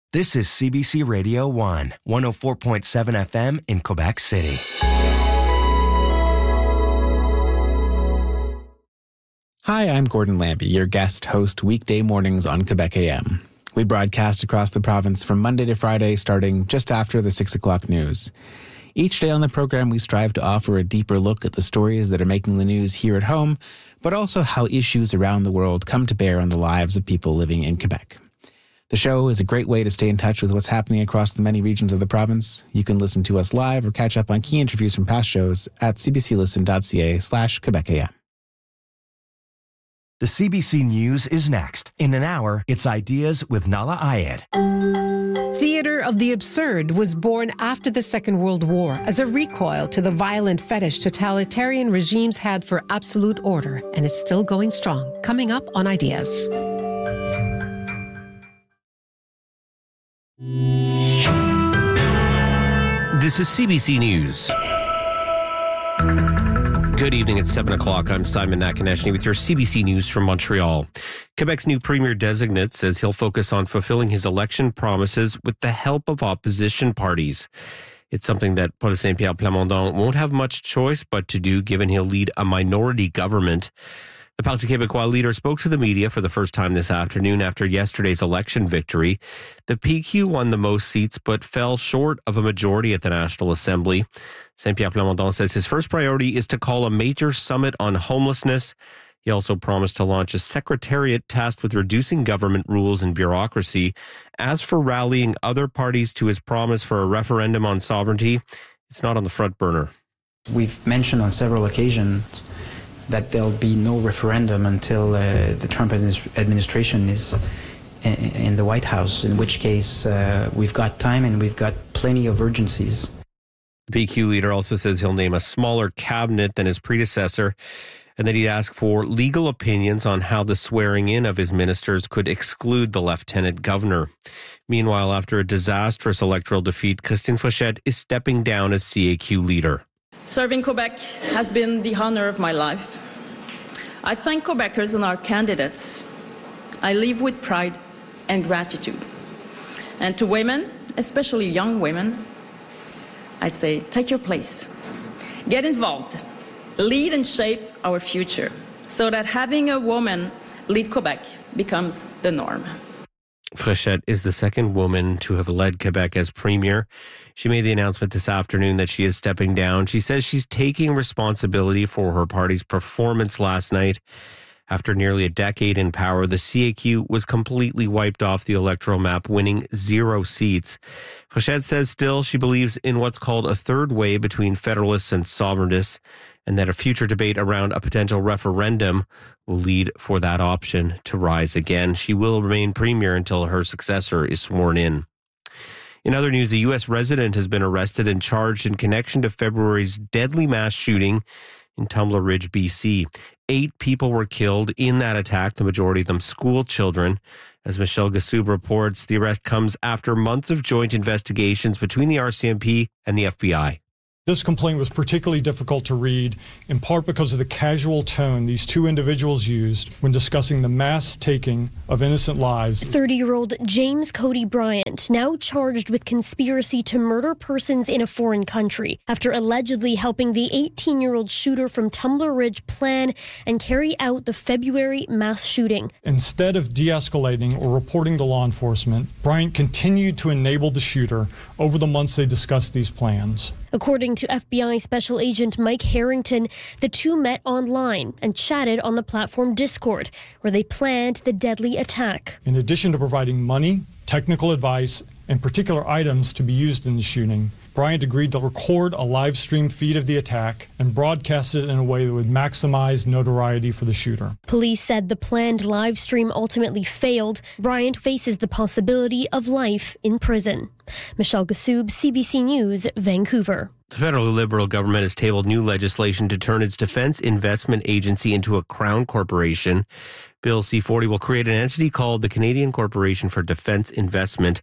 This is CBC Radio 1, 104.7 FM in Quebec City. Hi, I'm Gordon Lambie, your guest host weekday mornings on Quebec AM. We broadcast across the province from Monday to Friday, starting just after the 6 o'clock news. Each day on the program, we strive to offer a deeper look at the stories that are making the news here at home, but also how issues around the world come to bear on the lives of people living in Quebec. The show is a great way to stay in touch with what's happening across the many regions of the province. You can listen to us live or catch up on key interviews from past shows at cbclisten.ca/QuebecAM. The CBC News is next. In an hour, it's Ideas with Nala Ayed. Theatre of the Absurd was born after the Second World War as a recoil to the violent fetish totalitarian regimes had for absolute order, and it's still going strong. Coming up on Ideas. This is CBC News. Good evening, it's 7 o'clock. I'm Simon Nakaneshny with your CBC News from Montreal. Quebec's new premier-designate says he'll focus on fulfilling his election promises with the help of opposition parties. It's something that Paul Saint-Pierre Plamondon won't have much choice but to do, given he'll lead a minority government. The Parti Québécois leader spoke to the media for the first time this afternoon after yesterday's election victory. The PQ won the most seats but fell short of a majority at the National Assembly. Saint-Pierre Plamondon says his first priority is to call a major summit on homelessness. He also promised to launch a secretariat tasked with reducing government rules and bureaucracy. As for rallying other parties to his promise for a referendum on sovereignty, it's not on the front burner. We've mentioned on several occasions that there'll be no referendum until the Trump administration is in the White House, in which case we've got time and we've got plenty of urgencies. The PQ leader also says he'll name a smaller cabinet than his predecessor and that he'd ask for legal opinions on how the swearing in of his ministers could exclude the lieutenant governor. Meanwhile, after a disastrous electoral defeat, Christine Fréchette is stepping down as CAQ leader. Serving Quebec has been the honor of my life. I thank Quebecers and our candidates. I live with pride and gratitude. And to women, especially young women, I say, take your place. Get involved. Lead and shape our future so that having a woman lead Quebec becomes the norm. Fréchette is the second woman to have led Quebec as premier. She made the announcement this afternoon that she is stepping down. She says she's taking responsibility for her party's performance last night. After nearly a decade in power, the CAQ was completely wiped off the electoral map, winning 0 seats. Fréchette says still she believes in what's called a third way between federalists and sovereigntists, and that a future debate around a potential referendum will lead for that option to rise again. She will remain premier until her successor is sworn in. In other news, a U.S. resident has been arrested and charged in connection to February's deadly mass shooting in Tumbler Ridge, BC. 8 people were killed in that attack, the majority of them school children. As Michelle Gassoub reports, the arrest comes after months of joint investigations between the RCMP and the FBI. This complaint was particularly difficult to read, in part because of the casual tone these two individuals used when discussing the mass taking of innocent lives. 30-year-old James Cody Bryant, now charged with conspiracy to murder persons in a foreign country after allegedly helping the 18-year-old shooter from Tumbler Ridge plan and carry out the February mass shooting. Instead of de-escalating or reporting to law enforcement, Bryant continued to enable the shooter over the months they discussed these plans. According to FBI Special Agent Mike Harrington, the two met online and chatted on the platform Discord, where they planned the deadly attack. In addition to providing money, technical advice, and particular items to be used in the shooting, Bryant agreed to record a live stream feed of the attack and broadcast it in a way that would maximize notoriety for the shooter. Police said the planned live stream ultimately failed. Bryant faces the possibility of life in prison. Michelle Gassoub, CBC News, Vancouver. The federal Liberal government has tabled new legislation to turn its Defence Investment Agency into a Crown corporation. Bill C-40 will create an entity called the Canadian Corporation for Defence Investment.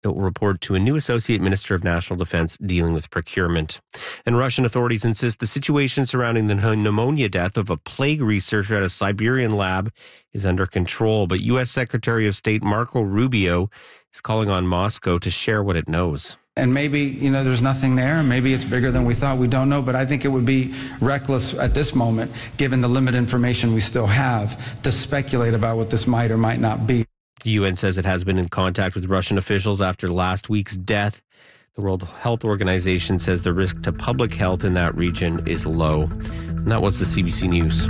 It will report to a new Associate Minister of National Defense dealing with procurement. And Russian authorities insist the situation surrounding the pneumonia death of a plague researcher at a Siberian lab is under control. But U.S. Secretary of State Marco Rubio is calling on Moscow to share what it knows. And maybe, there's nothing there. Maybe it's bigger than we thought. We don't know. But I think it would be reckless at this moment, given the limited information we still have, to speculate about what this might or might not be. The UN says it has been in contact with Russian officials after last week's death. The World Health Organization says the risk to public health in that region is low. And that was the CBC News.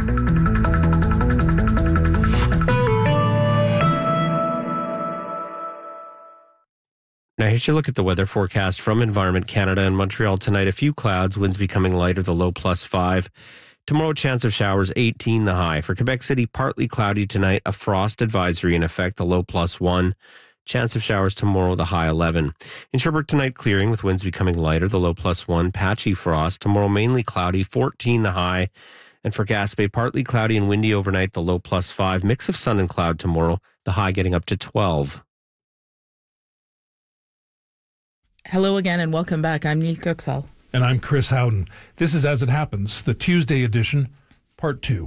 Now, here's your look at the weather forecast from Environment Canada. In Montreal tonight, a few clouds, winds becoming lighter, the low +5. Tomorrow, chance of showers, 18 the high. For Quebec City, partly cloudy tonight, a frost advisory in effect, the low +1. Chance of showers tomorrow, the high 11. In Sherbrooke tonight, clearing with winds becoming lighter, the low +1. Patchy frost. Tomorrow, mainly cloudy, 14 the high. And for Gaspé, partly cloudy and windy overnight, the low +5. Mix of sun and cloud tomorrow, the high getting up to 12. Hello again and welcome back. I'm Neil Köksal. And I'm Chris Howden. This is As It Happens, the Tuesday edition, Part 2.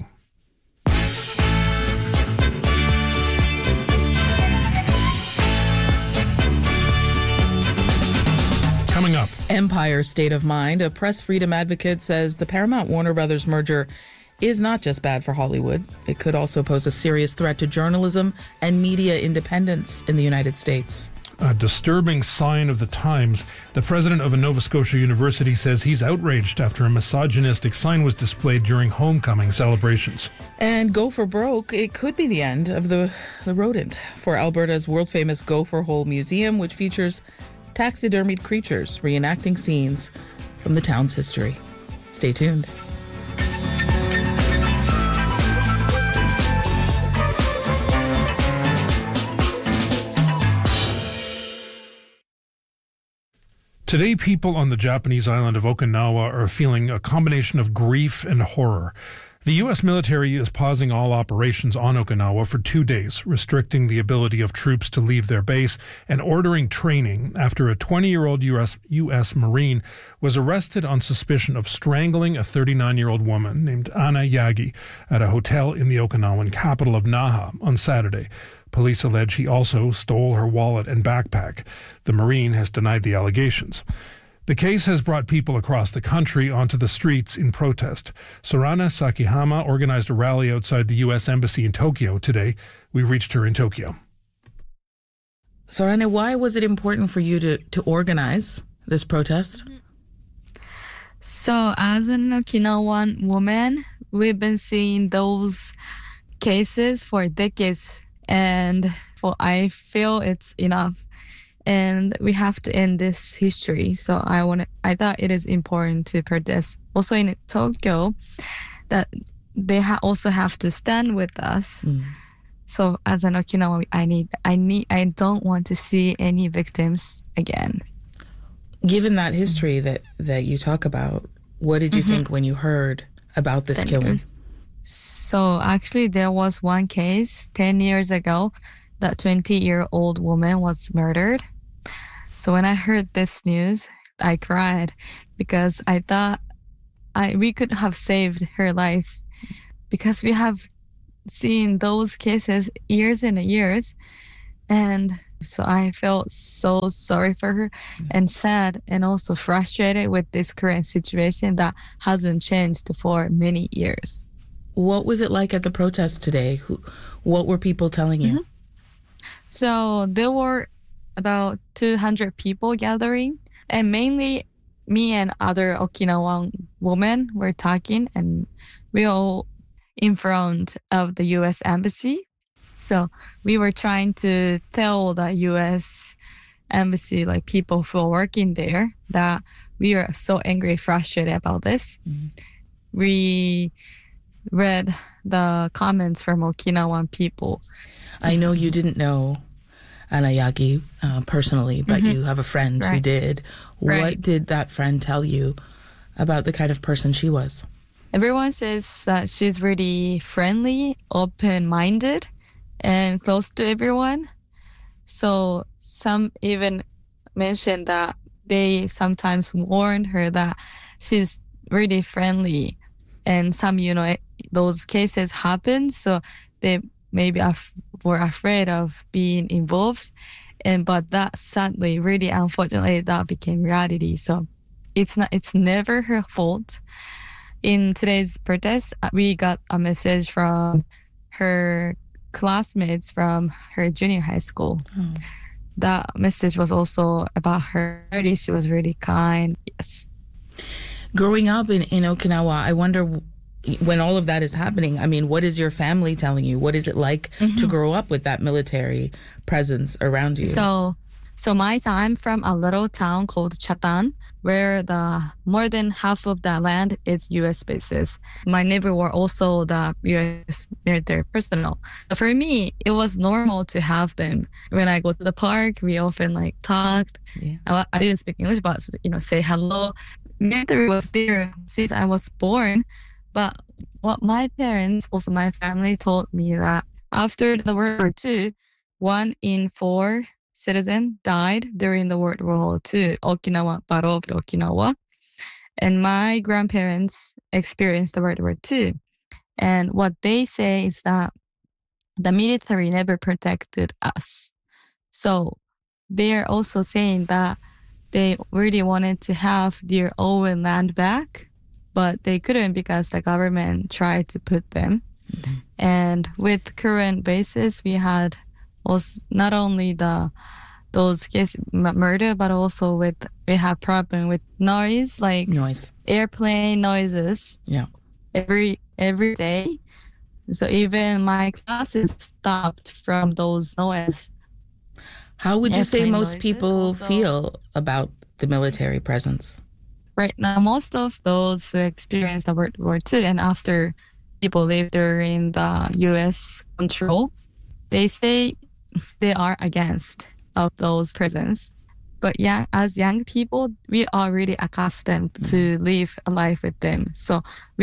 Coming up. Empire State of Mind. A press freedom advocate says the Paramount-Warner Brothers merger is not just bad for Hollywood. It could also pose a serious threat to journalism and media independence in the United States. A disturbing sign of the times. The president of a Nova Scotia university says he's outraged after a misogynistic sign was displayed during homecoming celebrations. And Go for Broke, it could be the end of the rodent for Alberta's world-famous Gopher Hole Museum, which features taxidermied creatures reenacting scenes from the town's history. Stay tuned. Today, people on the Japanese island of Okinawa are feeling a combination of grief and horror. The U.S. military is pausing all operations on Okinawa for 2 days, restricting the ability of troops to leave their base and ordering training after a 20-year-old U.S. Marine was arrested on suspicion of strangling a 39-year-old woman named Anna Yagi at a hotel in the Okinawan capital of Naha on Saturday. Police allege he also stole her wallet and backpack. The Marine has denied the allegations. The case has brought people across the country onto the streets in protest. Sorana Sakihama organized a rally outside the U.S. Embassy in Tokyo today. We reached her in Tokyo. Sorana, why was it important for you to organize this protest? So, as an Okinawan woman, we've been seeing those cases for decades. And I feel it's enough, and we have to end this history. So I thought it is important to protest. Also in Tokyo, that they also have to stand with us. So as an Okinawan, I don't want to see any victims again. Given that history that you talk about, what did you think when you heard about this killing? So actually there was one case 10 years ago that 20-year-old woman was murdered. So when I heard this news, I cried because I thought we could have saved her life, because we have seen those cases years and years. And so I felt so sorry for her and sad and also frustrated with this current situation that hasn't changed for many years. What was it like at the protest today? What were people telling you? So there were about 200 people gathering, and mainly me and other Okinawan women were talking, and we all in front of the U.S. Embassy. So we were trying to tell the U.S. Embassy, like people who are working there, that we are so angry, frustrated about this. We read the comments from Okinawan people. I know you didn't know Anna Yagi personally, but you have a friend who did. What did that friend tell you about the kind of person she was? Everyone says that she's really friendly, open-minded, and close to everyone. So some even mentioned that they sometimes warned her that she's really friendly, and some, those cases happen, so they maybe were afraid of being involved, but that sadly, really unfortunately, that became reality. So it's never her fault. In today's protest, we got a message from her classmates from her junior high school. Oh. That message was also about her. She was really kind. Yes. Growing up in Okinawa, I wonder, when all of that is happening, I mean, what is your family telling you? What is it like to grow up with that military presence around you? So my time from a little town called Chatan, where more than half of the land is U.S. bases. My neighbor were also the U.S. military personnel. For me, it was normal to have them. When I go to the park, we often talked. Yeah. I didn't speak English, but say hello. Military was there since I was born. But what my parents, also my family, told me that after the World War II, 1 in 4 citizens died during the World War II, Battle of Okinawa. And my grandparents experienced the World War II. And what they say is that the military never protected us. So they're also saying that they really wanted to have their own land back, but they couldn't because the government tried to put them. Mm-hmm. And with current bases, we had also not only those cases murder, but also we have problem with noise, airplane noises. Yeah, every day. So even my classes stopped from those noises. How would you say most people feel about the military presence? Right now, most of those who experienced the World War II and after people lived during the U.S. control, they say they are against of those prisons. But yeah, as young people, we are really accustomed to live a life with them. So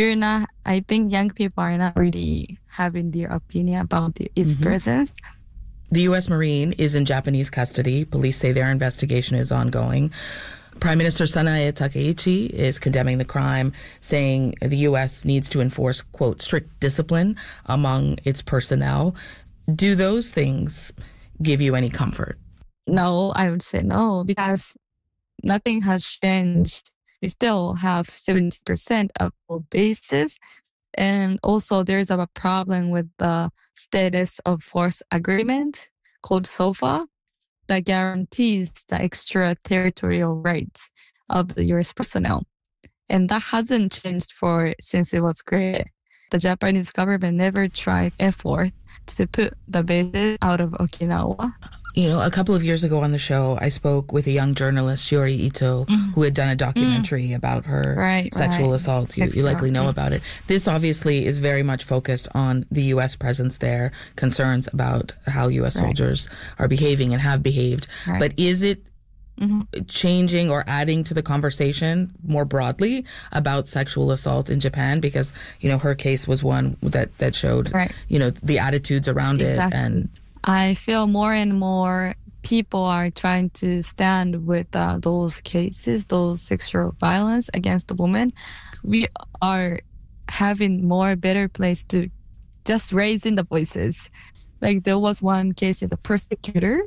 I think young people are not really having their opinion about its presence. The U.S. Marine is in Japanese custody. Police say their investigation is ongoing. Prime Minister Sanae Takaichi is condemning the crime, saying the U.S. needs to enforce, quote, strict discipline among its personnel. Do those things give you any comfort? No, I would say no, because nothing has changed. We still have 70% of all bases. And also there's a problem with the status of force agreement called SOFA that guarantees the extraterritorial rights of the U.S. personnel. And that hasn't changed since it was created. The Japanese government never tried effort to put the bases out of Okinawa. A couple of years ago on the show, I spoke with a young journalist, Shiori Ito, who had done a documentary about her sexual assault. You likely know about it. This obviously is very much focused on the U.S. presence there, concerns about how U.S. soldiers are behaving and have behaved. Right. But is it changing or adding to the conversation more broadly about sexual assault in Japan? Because, her case was one that showed, the attitudes around it. And I feel more and more people are trying to stand with those cases, those sexual violence against the woman. We are having better place to just raising the voices. There was one case of the persecutor.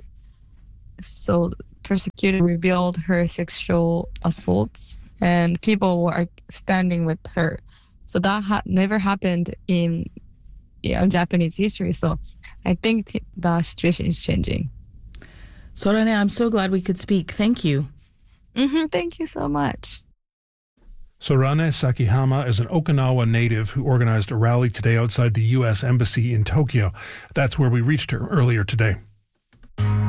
So persecutor revealed her sexual assaults and people were standing with her. So that never happened in Japanese history. So I think the situation is changing. Sorane, I'm so glad we could speak. Thank you. Thank you so much. Sorane Sakihama is an Okinawa native who organized a rally today outside the U.S. Embassy in Tokyo. That's where we reached her earlier today.